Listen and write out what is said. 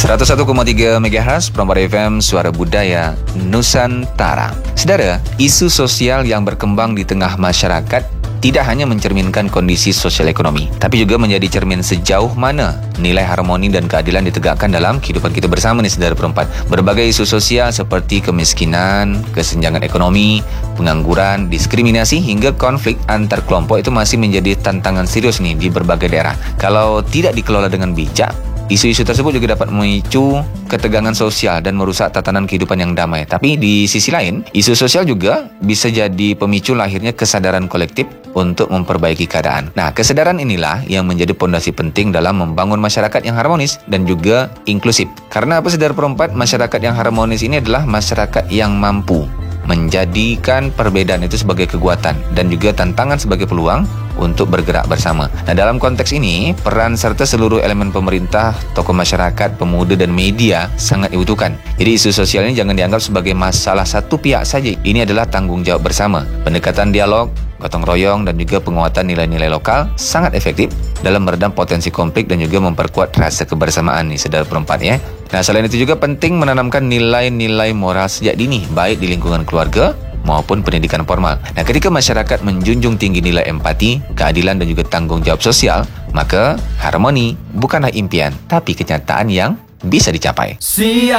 101,3 MHz Perambara FM, Suara Budaya Nusantara. Saudara, isu sosial yang berkembang di tengah masyarakat tidak hanya mencerminkan kondisi sosial ekonomi, tapi juga menjadi cermin sejauh mana nilai harmoni dan keadilan ditegakkan dalam kehidupan kita bersama nih saudara perempat. Berbagai isu sosial seperti kemiskinan, kesenjangan ekonomi, pengangguran, diskriminasi hingga konflik antar kelompok itu masih menjadi tantangan serius nih di berbagai daerah. Kalau tidak dikelola dengan bijak, isu-isu tersebut juga dapat memicu ketegangan sosial dan merusak tatanan kehidupan yang damai. Tapi di sisi lain, isu sosial juga bisa jadi pemicu lahirnya kesadaran kolektif untuk memperbaiki keadaan. Nah, kesadaran inilah yang menjadi pondasi penting dalam membangun masyarakat yang harmonis dan juga inklusif. Karena apa saudara perempat? Masyarakat yang harmonis ini adalah masyarakat yang mampu menjadikan perbedaan itu sebagai kekuatan dan juga tantangan sebagai peluang untuk bergerak bersama. Nah, dalam konteks ini, peran serta seluruh elemen pemerintah, tokoh masyarakat, pemuda dan media sangat dibutuhkan. Jadi isu sosial ini jangan dianggap sebagai masalah satu pihak saja. Ini adalah tanggung jawab bersama. Pendekatan dialog, gotong royong dan juga penguatan nilai-nilai lokal sangat efektif dalam meredam potensi konflik dan juga memperkuat rasa kebersamaan nih saudara perempat ya. Nah, selain itu juga penting menanamkan nilai-nilai moral sejak dini, baik di lingkungan keluarga maupun pendidikan formal. Nah, ketika masyarakat menjunjung tinggi nilai empati, keadilan dan juga tanggung jawab sosial, maka harmoni bukanlah impian, tapi kenyataan yang bisa dicapai.